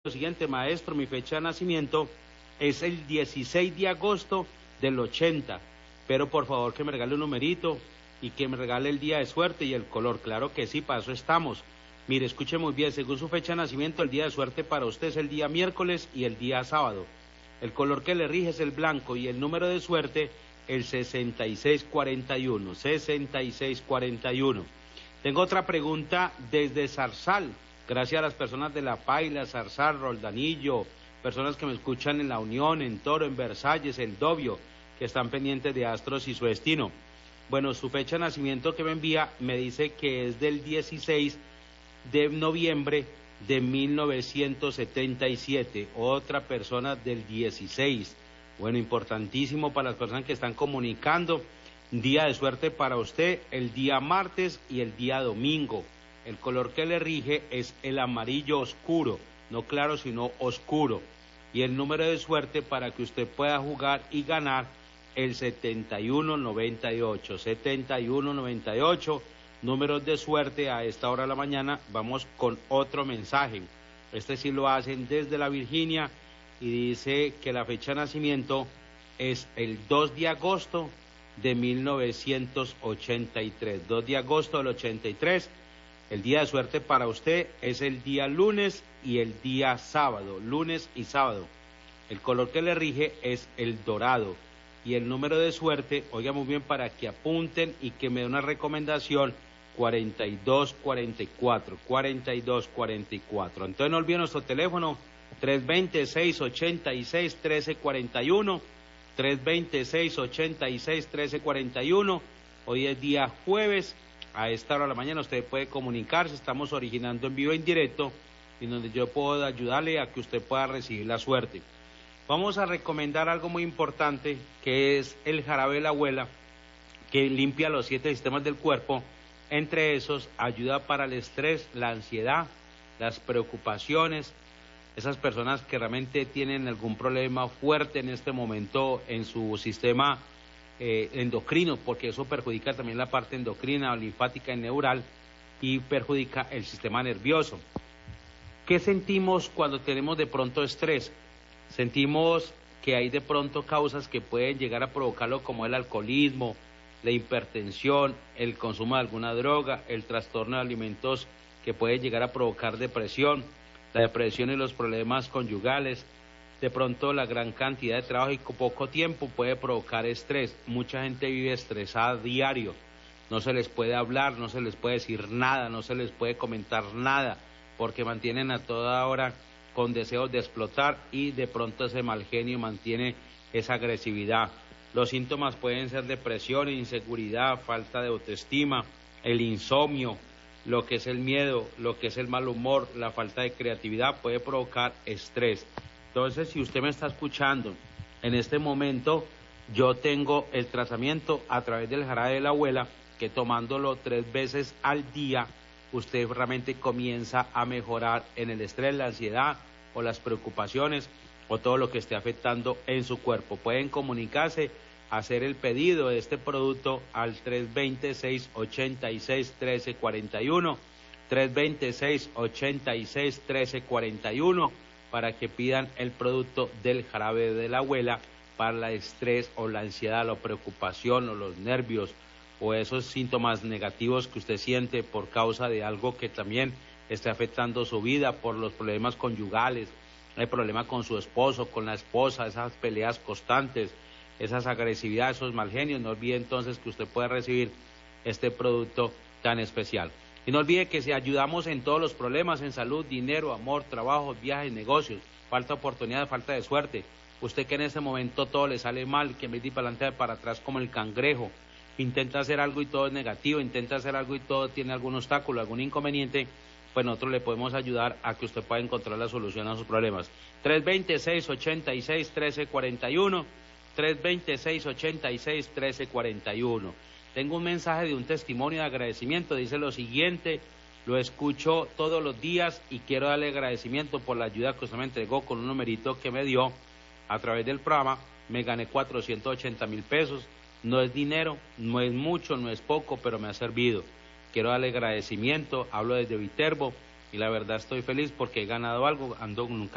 Lo siguiente, maestro, mi fecha de nacimiento es el 16 de agosto del 80, pero por favor que me regale un numerito y que me regale el día de suerte y el color. Claro que sí, para eso estamos. Mire, escuche muy bien, según su fecha de nacimiento, el día de suerte para usted es el día miércoles y el día sábado. El color que le rige es el blanco y el número de suerte el 6641, 6641. Tengo otra pregunta desde Zarzal. Gracias a las personas de La Paila, Zarzal, Roldanillo, personas que me escuchan en La Unión, en Toro, en Versalles, en Dobio, que están pendientes de astros y su destino. Bueno, su fecha de nacimiento que me envía me dice que es del 16 de noviembre de 1977. Otra persona del 16. Bueno, importantísimo para las personas que están comunicando. Día de suerte para usted, el día martes y el día domingo. El color que le rige es el amarillo oscuro, no claro sino oscuro. Y el número de suerte para que usted pueda jugar y ganar el 7198. 7198, números de suerte a esta hora de la mañana. Vamos con otro mensaje. Este sí lo hacen desde la Virginia y dice que la fecha de nacimiento es el 2 de agosto de 1983. 2 de agosto del 83. El día de suerte para usted es el día lunes y el día sábado, lunes y sábado. El color que le rige es el dorado. Y el número de suerte, oiga muy bien para que apunten y que me dé una recomendación, 4244, 4244. Entonces no olviden nuestro teléfono, 320-686-1341, 320-686-1341. Hoy es día jueves. A esta hora de la mañana usted puede comunicarse, estamos originando en vivo en directo, en donde yo puedo ayudarle a que usted pueda recibir la suerte. Vamos a recomendar algo muy importante, que es el jarabe de la abuela, que limpia los 7 sistemas del cuerpo. Entre esos, ayuda para el estrés, la ansiedad, las preocupaciones. Esas personas que realmente tienen algún problema fuerte en este momento en su sistema endocrino, porque eso perjudica también la parte endocrina, linfática y neural, y perjudica el sistema nervioso. ¿Qué sentimos cuando tenemos de pronto estrés? Sentimos que hay de pronto causas que pueden llegar a provocarlo, como el alcoholismo, la hipertensión, el consumo de alguna droga, el trastorno de alimentos que puede llegar a provocar depresión, la depresión y los problemas conyugales. De pronto la gran cantidad de trabajo y poco tiempo puede provocar estrés. Mucha gente vive estresada diario. No se les puede hablar, no se les puede decir nada, no se les puede comentar nada, porque mantienen a toda hora con deseos de explotar y de pronto ese mal genio mantiene esa agresividad. Los síntomas pueden ser depresión, inseguridad, falta de autoestima, el insomnio, lo que es el miedo, lo que es el mal humor, la falta de creatividad puede provocar estrés. Entonces, si usted me está escuchando en este momento, yo tengo el tratamiento a través del jarabe de la abuela, que tomándolo 3 veces al día, usted realmente comienza a mejorar en el estrés, la ansiedad o las preocupaciones o todo lo que esté afectando en su cuerpo. Pueden comunicarse, hacer el pedido de este producto al 320-686-1341, 320-686-1341, para que pidan el producto del jarabe de la abuela para el estrés o la ansiedad, la preocupación o los nervios o esos síntomas negativos que usted siente por causa de algo que también está afectando su vida, por los problemas conyugales, el problema con su esposo, con la esposa, esas peleas constantes, esas agresividades, esos mal genios. No olvide entonces que usted puede recibir este producto tan especial. Y no olvide que si ayudamos en todos los problemas, en salud, dinero, amor, trabajo, viajes, negocios, falta de oportunidad, falta de suerte, usted que en este momento todo le sale mal, que me di para adelante para atrás como el cangrejo, intenta hacer algo y todo es negativo, intenta hacer algo y todo tiene algún obstáculo, algún inconveniente, pues nosotros le podemos ayudar a que usted pueda encontrar la solución a sus problemas. 320-686-1341, 320-686-1341. Tengo un mensaje de un testimonio de agradecimiento, dice lo siguiente: lo escucho todos los días y quiero darle agradecimiento por la ayuda que usted me entregó con un numerito que me dio a través del programa. Me gané 480,000 pesos, no es dinero, no es mucho, no es poco, pero me ha servido. Quiero darle agradecimiento, hablo desde Viterbo y la verdad estoy feliz porque he ganado algo, ando nunca